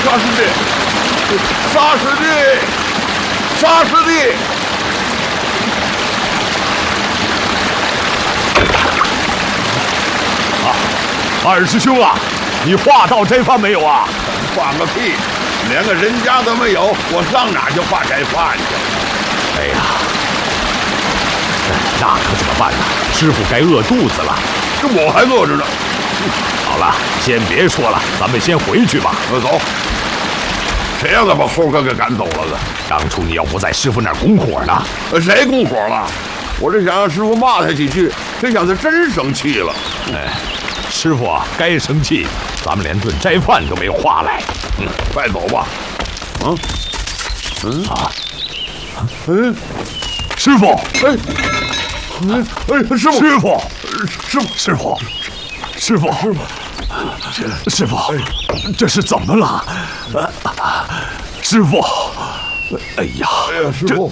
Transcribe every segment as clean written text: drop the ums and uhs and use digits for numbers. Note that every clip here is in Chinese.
师弟，沙师弟，沙师弟！ 啊，二师兄啊，你化道斋饭没有啊？ 化个屁！连个人家都没有，我上哪去化斋饭去？ 哎呀，那可怎么办呢？师傅该饿肚子了。 这我还饿着呢。 好了，先别说了，咱们先回去吧。 走。谁让他把猴哥给赶走了呢？ 当初你要不在师傅那儿拱火呢？ 谁拱火了？我这想让师傅骂他几句，谁想他真生气了。 哎，师傅啊，该生气，咱们连顿斋饭都没化来。 快走吧。 师傅， 师傅， 师傅，这是怎么了？师傅，哎呀， 师傅，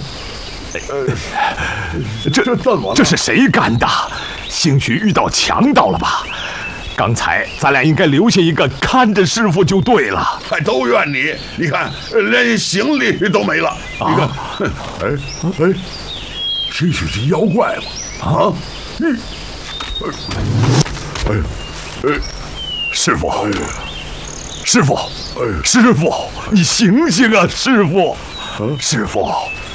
这怎么了？ 这是谁干的？兴许遇到强盗了吧？刚才咱俩应该留下一个看着师傅就对了。 还都怨你！你看，连行李都没了。你看，谁许是妖怪吗？ 师傅，师傅，你醒醒啊！师傅，